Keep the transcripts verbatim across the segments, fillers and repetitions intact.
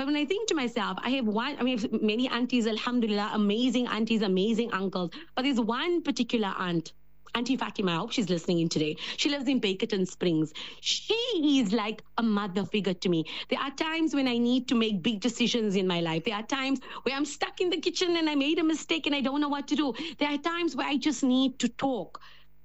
But when I think to myself, I have one, I mean, I have many aunties, alhamdulillah, amazing aunties, amazing uncles. But there's one particular aunt, Auntie Fatima, I hope she's listening in today. She lives in Bakerton Springs. She is like a mother figure to me. There are times when I need to make big decisions in my life. There are times where I'm stuck in the kitchen and I made a mistake and I don't know what to do. There are times where I just need to talk.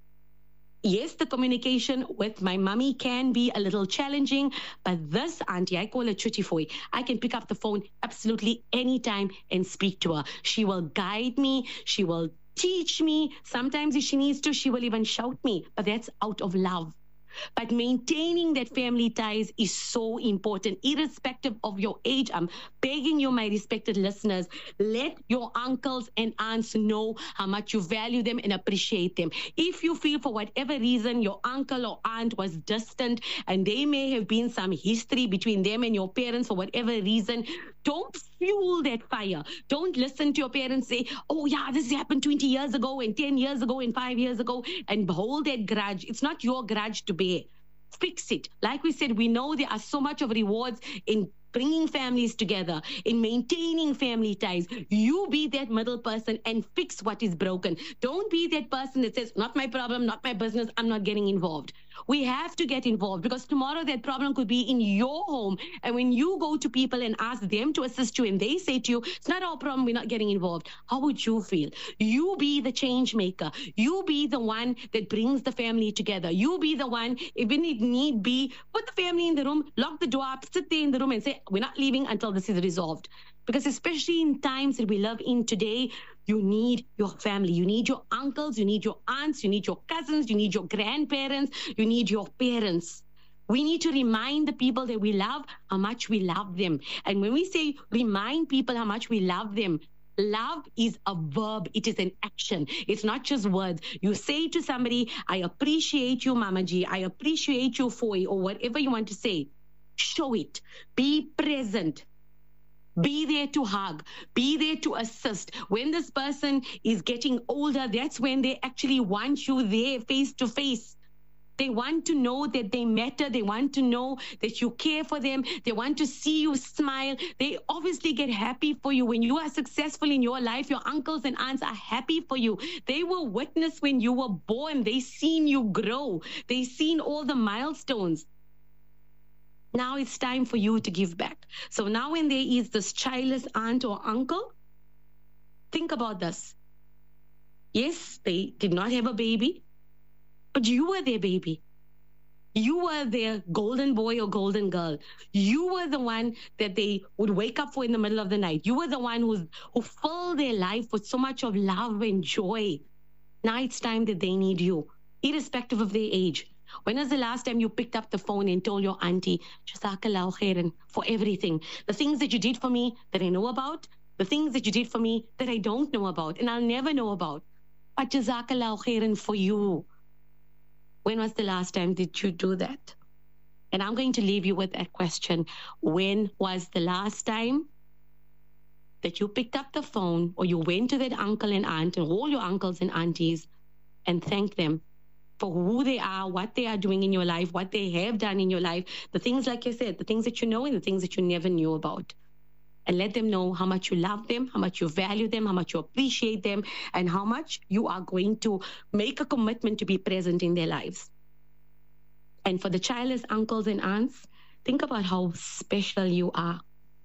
Yes, the communication with my mummy can be a little challenging, but this auntie, I call her Chutifoy, I can pick up the phone absolutely anytime and speak to her. She will guide me. She will teach me. Sometimes if she needs to, she will even shout me, but that's out of love. But maintaining that family ties is so important, irrespective of your age. I'm begging you, my respected listeners, let your uncles and aunts know how much you value them and appreciate them. If you feel for whatever reason your uncle or aunt was distant and there may have been some history between them and your parents for whatever reason, don't fuel that fire. Don't listen to your parents say, oh yeah, this happened twenty years ago and ten years ago and five years ago, and hold that grudge. It's not your grudge to bear. Fix it. Like we said, we know there are so much of rewards in bringing families together, in maintaining family ties. You be that middle person and fix what is broken. Don't be that person that says, not my problem, not my business, I'm not getting involved. We have to get involved because tomorrow that problem could be in your home. And when you go to people and ask them to assist you and they say to you, it's not our problem, we're not getting involved, how would you feel? You be the change maker. You be the one that brings the family together. You be the one, even if need be, put the family in the room, lock the door up, sit there in the room and say, we're not leaving until this is resolved. Because especially in times that we live in today, you need your family. You need your uncles, you need your aunts, you need your cousins, you need your grandparents, you need your parents. We need to remind the people that we love how much we love them. And when we say remind people how much we love them, love is a verb. It is an action. It's not just words. You say to somebody, I appreciate you, Mamaji. I appreciate you, Foy, or whatever you want to say. Show it. Be present. Be there to hug. Be there to assist. When this person is getting older, that's when they actually want you there face to face. They want to know that they matter. They want to know that you care for them. They want to see you smile. They obviously get happy for you. When you are successful in your life, your uncles and aunts are happy for you. They will witness when you were born. They seen you grow. They seen all the milestones. Now it's time for you to give back. So now when there is this childless aunt or uncle, think about this. Yes, they did not have a baby, but you were their baby. You were their golden boy or golden girl. You were the one that they would wake up for in the middle of the night. You were the one who's, who filled their life with so much of love and joy. Now it's time that they need you, irrespective of their age. When was the last time you picked up the phone and told your auntie, Jazakallahu khairan, for everything? The things that you did for me that I know about, the things that you did for me that I don't know about and I'll never know about. But Jazakallahu khairan for you. When was the last time did you do that? And I'm going to leave you with that question. When was the last time that you picked up the phone or you went to that uncle and aunt and all your uncles and aunties and thanked them for who they are, what they are doing in your life, what they have done in your life, the things, like I said, the things that you know and the things that you never knew about. And let them know how much you love them, how much you value them, how much you appreciate them, and how much you are going to make a commitment to be present in their lives. And for the childless uncles and aunts, think about how special you are.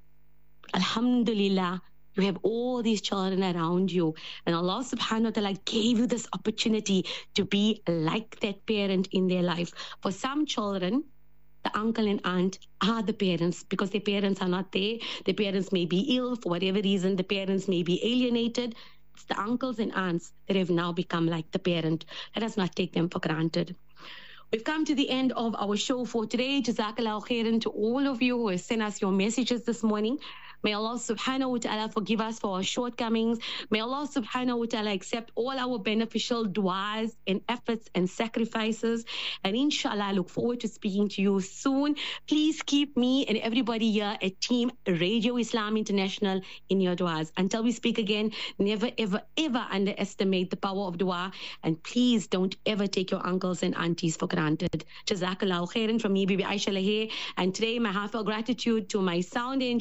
Alhamdulillah, you have all these children around you. And Allah subhanahu wa ta'ala gave you this opportunity to be like that parent in their life. For some children, the uncle and aunt are the parents because their parents are not there. Their parents may be ill for whatever reason. The parents may be alienated. It's the uncles and aunts that have now become like the parent. Let us not take them for granted. We've come to the end of our show for today. Jazakallahu khairan to all of you who have sent us your messages this morning. May Allah subhanahu wa ta'ala forgive us for our shortcomings. May Allah subhanahu wa ta'ala accept all our beneficial du'as and efforts and sacrifices. And inshallah, I look forward to speaking to you soon. Please keep me and everybody here at Team Radio Islam International in your du'as. Until we speak again, never, ever, ever underestimate the power of du'a. And please don't ever take your uncles and aunties for granted. Jazakallahu khairan from me, Bibi Aisha Lahir. And today, my heartfelt gratitude to my sound engineer,